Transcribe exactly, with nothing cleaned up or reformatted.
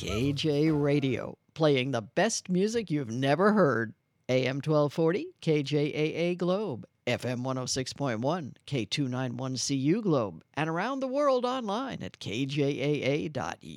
K J Radio, playing the best music you've never heard. A M twelve forty, K J A A Globe, F M one oh six point one, K two ninety-one C U Globe, and around the world online at K J A A dot